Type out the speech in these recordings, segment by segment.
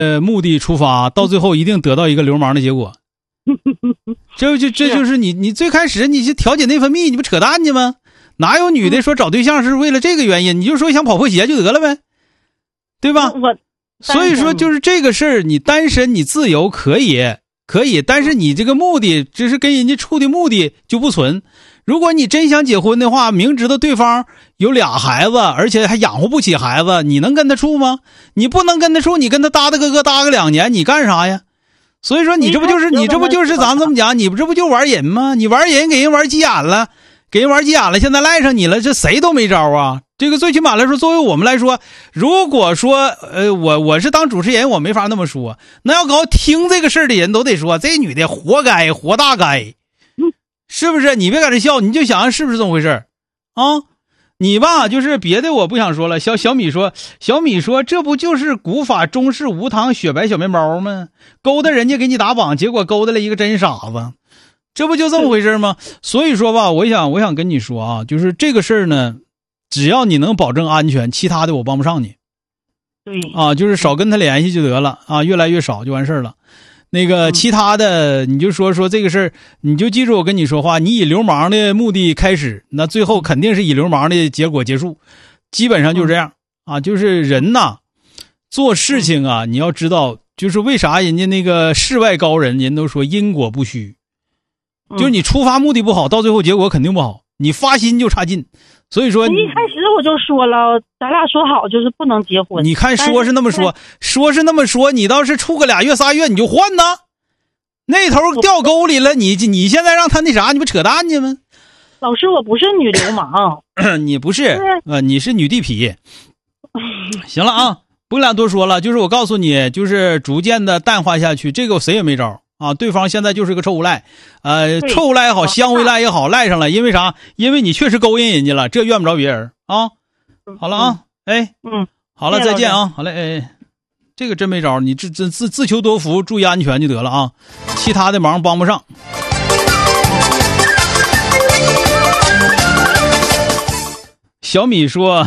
目的出发，到最后一定得到一个流氓的结果。这就是你最开始你去调节内分泌，你不扯淡去吗？哪有女的说找对象是为了这个原因？你就说想跑破鞋就得了呗，对吧？所以说就是这个事儿，你单身你自由可以，但是你这个目的只是跟人家处的目的就不纯。如果你真想结婚的话，明知道对方有俩孩子，而且还养活不起孩子，你能跟他处吗？你不能跟他处，你跟他搭个2年，你干啥呀？所以说你这不就是咱这么讲，你这不就玩人吗？你玩人给人玩急眼了，现在赖上你了，这谁都没招啊。这个最起码来说，作为我们来说，如果说我是当主持人，我没法那么说，那要搞听这个事儿的人都得说这女的活该，活大该，是不是？你别搁这笑，你就想想是不是这么回事啊？你吧，就是别的我不想说了。小米说这不就是古法中式无糖雪白小面包吗？勾搭人家给你打榜，结果勾搭了一个真傻子，这不就这么回事吗？所以说吧，我想跟你说啊，就是这个事儿呢，只要你能保证安全，其他的我帮不上你。 对啊，就是少跟他联系就得了啊，越来越少就完事儿了。那个其他的你就说这个事儿，你就记住我跟你说话，你以流氓的目的开始，那最后肯定是以流氓的结果结束，基本上就是这样啊。就是人呐，做事情啊，你要知道，就是为啥人家那个世外高人都说因果不虚，就是你出发目的不好，到最后结果肯定不好，你发心就差劲。所以说一开始我就说了，咱俩说好就是不能结婚。 你看说是那么说，你倒是处个2月3月你就换呢，那头掉沟里了，你现在让他那啥，你不扯淡去吗？ 老师，我不是女流氓。 你不是你是女地痞。行了啊，不跟俩多说了，就是我告诉你，就是逐渐的淡化下去，这个谁也没招啊。对方现在就是个臭无赖，臭无赖也好，香无赖也好，赖上了，因为啥？因为你确实勾引人家了，这怨不着别人啊。好了啊，好了，再见啊，好嘞，这个真没招，你自求多福，注意安全就得了啊，其他的忙帮不上。小米说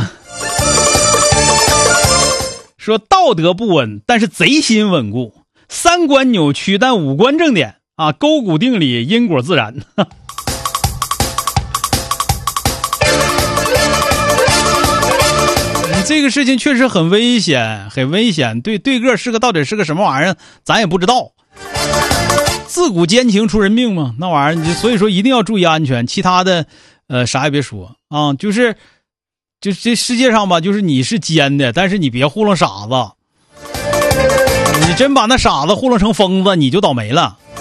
道德不稳，但是贼心稳固，三观扭曲但五官正点啊，勾股定理，因果自然。你这个事情确实很危险，对个到底是个什么玩意儿，咱也不知道。自古奸情出人命嘛，那玩意儿，所以说一定要注意安全。其他的，啥也别说啊，就这世界上吧，就是你是奸的，但是你别糊弄傻子。你真把那傻子糊弄成疯子，你就倒霉了。